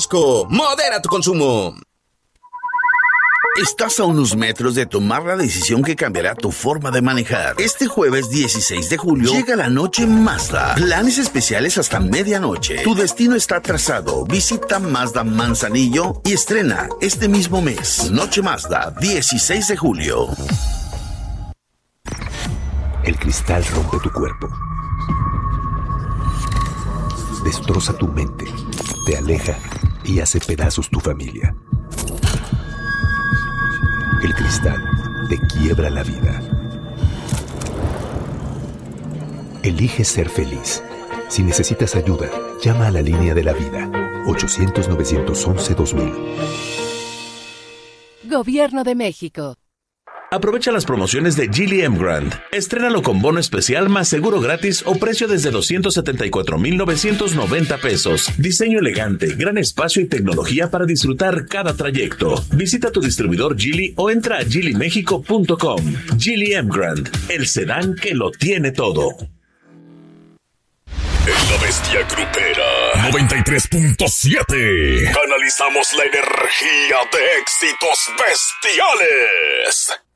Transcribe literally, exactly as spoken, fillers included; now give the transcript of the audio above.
refresco. Modera tu consumo. Estás a unos metros de tomar la decisión que cambiará tu forma de manejar. Este jueves dieciséis de julio llega la Noche Mazda. Planes especiales hasta medianoche. Tu destino está trazado. Visita Mazda Manzanillo y estrena este mismo mes. Noche Mazda, dieciséis de julio. El cristal rompe tu cuerpo. Destroza tu mente. Te aleja y hace pedazos tu familia. El cristal te quiebra la vida. Elige ser feliz. Si necesitas ayuda, llama a la línea de la vida. ochocientos, novecientos once, dos mil. Gobierno de México. Aprovecha las promociones de Geely Emgrand. Estrénalo con bono especial más seguro gratis o precio desde doscientos setenta y cuatro mil novecientos noventa pesos. Diseño elegante, gran espacio y tecnología para disfrutar cada trayecto. Visita tu distribuidor Geely o entra a geely mexico punto com. Geely Emgrand, el sedán que lo tiene todo. En la Bestia Grupera noventa y tres punto siete canalizamos la energía de éxitos bestiales.